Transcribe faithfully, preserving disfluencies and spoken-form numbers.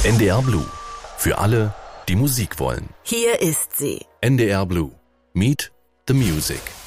N D R Blue. Für alle, die Musik wollen. Hier ist sie. N D R Blue. Meet the Music.